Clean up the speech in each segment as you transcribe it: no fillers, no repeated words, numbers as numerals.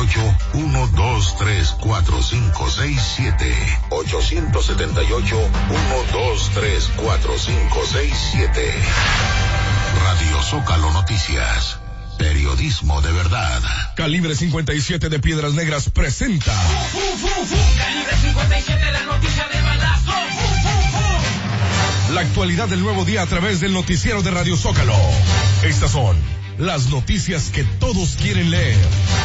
878-123-4567. 878-123-4567. Radio Zócalo Noticias. Periodismo de verdad. Calibre 57 de Piedras Negras presenta. Calibre 57, la noticia de balazo. La actualidad del nuevo día a través del noticiero de Radio Zócalo. Estas son las noticias que todos quieren leer.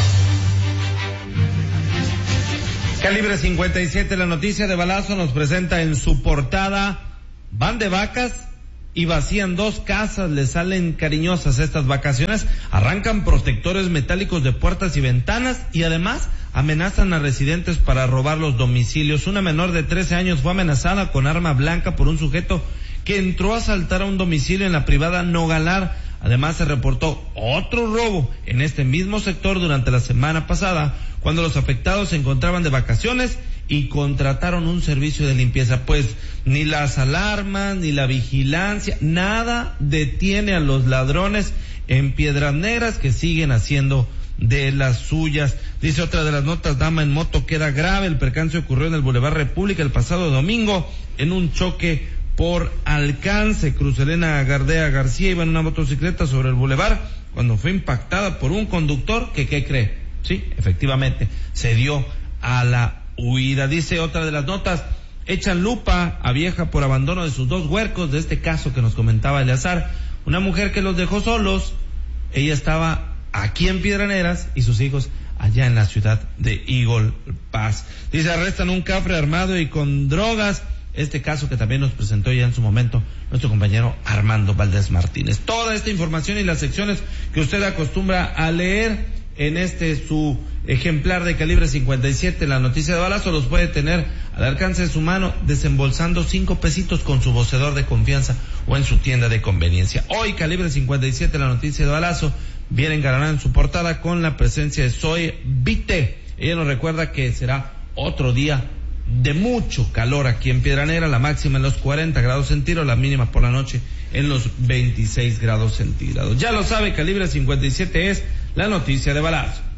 Calibre 57, la noticia de balazo, nos presenta en su portada: van de vacas y vacían 2 casas, les salen cariñosas estas vacaciones, arrancan protectores metálicos de puertas y ventanas y además amenazan a residentes para robar los domicilios. Una menor de 13 años fue amenazada con arma blanca por un sujeto que entró a asaltar a un domicilio en la privada Nogalar. Además se reportó otro robo en este mismo sector durante la semana pasada, cuando los afectados se encontraban de vacaciones y contrataron un servicio de limpieza. Pues ni las alarmas, ni la vigilancia, nada detiene a los ladrones en Piedras Negras, que siguen haciendo de las suyas. Dice otra de las notas: dama en moto queda grave. El percance ocurrió en el Boulevard República el pasado domingo en un choque por alcance. Cruz Elena Gardea García iba en una motocicleta sobre el Boulevard cuando fue impactada por un conductor que, ¿qué cree? Sí, efectivamente, se dio a la huida. Dice otra de las notas: echan lupa a vieja por abandono de sus 2 huercos. De este caso que nos comentaba Eleazar, una mujer que los dejó solos. Ella estaba aquí en Piedras Negras y sus hijos allá en la ciudad de Eagle Pass. Dice: arrestan un cafre armado y con drogas. Este caso que también nos presentó ya en su momento nuestro compañero Armando Valdés Martínez. Toda esta información y las secciones que usted acostumbra a leer en su ejemplar de Calibre 57, la noticia de balazo, los puede tener al alcance de su mano desembolsando 5 pesitos con su vocedor de confianza o en su tienda de conveniencia. Hoy Calibre 57, la noticia de balazo, viene engalanada en su portada con la presencia de Zoe Vite. Ella nos recuerda que será otro día de mucho calor aquí en Piedra Negra, la máxima en los 40 grados centígrados, la mínima por la noche en los 26 grados centígrados. Ya lo sabe, Calibre 57 es la noticia de balazo.